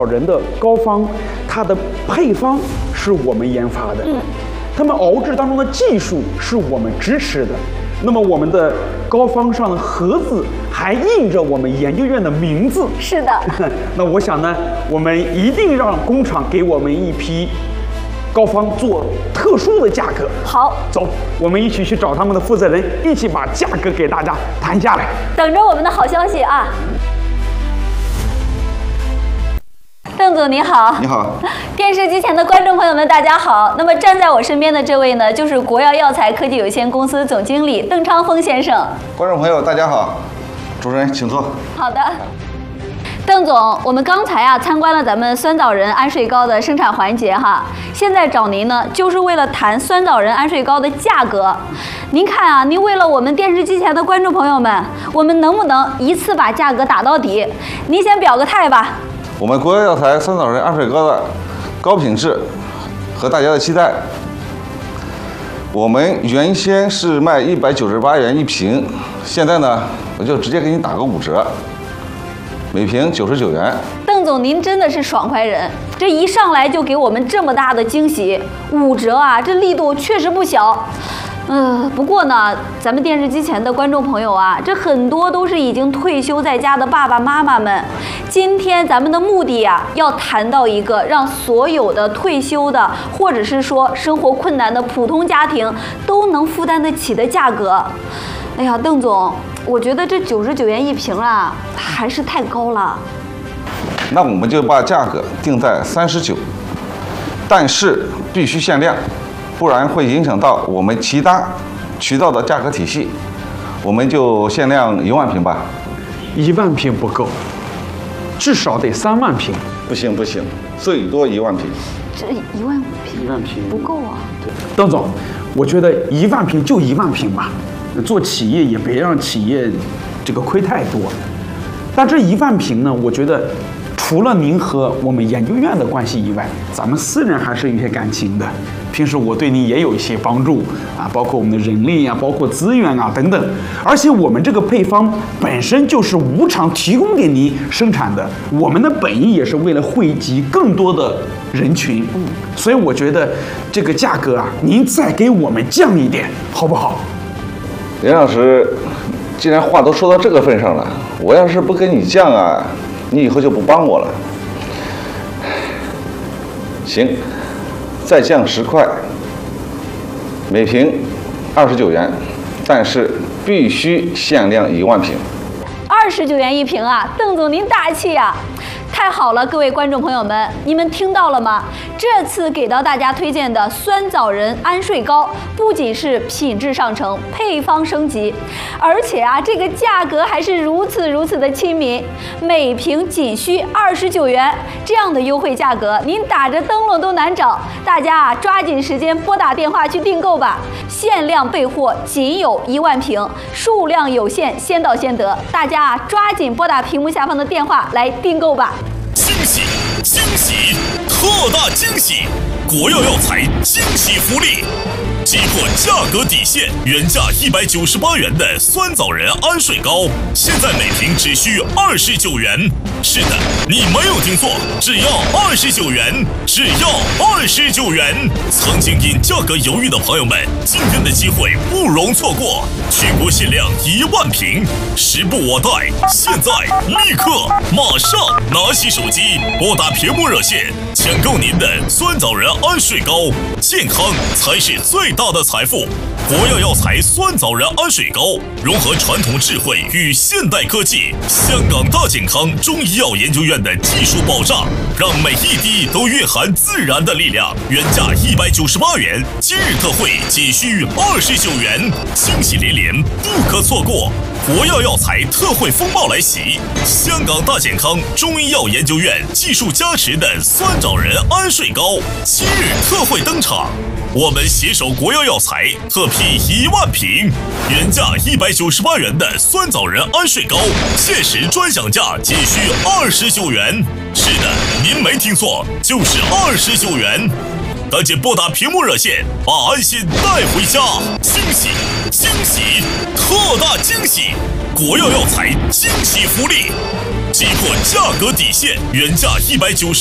人的膏方，它的配方是我们研发的，他们熬制当中的技术是我们支持的。那么我们的膏方上的盒子还印着我们研究院的名字。 是的。 那我想呢，我们一定让工厂给我们一批膏方做特殊的价格。 好， 走，我们一起去找他们的负责人，一起把价格给大家谈下来。 等着我们的好消息啊！邓总你好。 你好。 电视机前的观众朋友们，大家好。那么站在我身边的这位呢，就是国药药材科技有限公司总经理邓昌峰先生。 观众朋友，大家好。主持人，请坐。 好的。邓总，我们刚才参观了咱们酸枣仁安睡膏的生产环节哈，现在找您呢，就是为了谈酸枣仁安睡膏的价格。您看啊，您为了我们电视机前的观众朋友们，我们能不能一次把价格打到底？您先表个态吧。 我们国药药材酸枣仁安睡膏的高品质和大家的期待，我们原先是卖198元一瓶，现在呢，我就直接给你打个5折，每瓶99元。 邓总，您真的是爽快人，这一上来就给我们这么大的惊喜，5折啊，这力度确实不小。不过呢，咱们电视机前的观众朋友啊，这很多都是已经退休在家的爸爸妈妈们。今天咱们的目的啊，要谈到一个让所有的退休的，或者是说生活困难的普通家庭都能负担得起的价格。哎呀，邓总，我觉得这99元一瓶啊，还是太高了。 那我们就把价格定在39，但是必须限量。不然会影响到我们其他渠道的价格体系，我们就限量1万瓶吧。 1万瓶不够，至少得3万瓶。 不行不行，最多1万瓶。 这1万瓶 ，1万瓶不够啊。 对，邓总，我觉得1万瓶就1万瓶吧，做企业也别让企业这个亏太多。但这1万瓶呢，我觉得除了您和我们研究院的关系以外，咱们私人还是有些感情的。平时我对您也有一些帮助啊，包括我们的人力啊，包括资源啊等等。而且我们这个配方本身就是无偿提供给您生产的，我们的本意也是为了惠及更多的人群。所以我觉得这个价格啊，您再给我们降一点，好不好？ 任老师，既然话都说到这个份上了，我要是不跟你降啊，你以后就不帮我了。行。再降10块，每瓶29元，但是必须限量1万瓶。 29元一瓶啊，邓总您大气呀！太好了，各位观众朋友们，你们听到了吗？这次给到大家推荐的酸枣仁安睡膏，不仅是品质上乘，配方升级，而且啊，这个价格还是如此的亲民，每瓶仅需29元，这样的优惠价格，您打着灯笼都难找。大家啊，抓紧时间拨打电话去订购吧，限量备货，仅有1万瓶，数量有限，先到先得。大家啊，抓紧拨打屏幕下方的电话来订购吧。 惊喜！惊喜！特大惊喜！国药药材惊喜福利！击破价格底线，原价198元的酸枣仁安睡膏，现在每瓶只需29元。是的，你没有听错，只要29元，只要29元。曾经因价格犹豫的朋友们，今天的机会不容错过，全国限量1万瓶，时不我待，现在立刻马上拿起手机，拨打屏幕热线，抢购您的酸枣仁安睡膏。健康才是最大的财富。国药药材酸枣仁安睡膏融合传统智慧与现代科技，香港大健康中医药研究院的技术保障，让每一滴都蕴含自然的力量。原价198元，今日特惠仅需29元，惊喜连连，不可错过。国药药材特惠风暴来袭，香港大健康中医药研究院技术加持的酸枣仁安睡膏今日特惠登场。我们携手国药药材特批1万瓶，原价198元的酸枣仁安睡膏，限时专享价仅需29元。是的，您没听错，就是29元。赶紧拨打屏幕热线，把安心带回家！惊喜！惊喜！特大惊喜！国药药材惊喜福利！ 击破价格底线，原价190。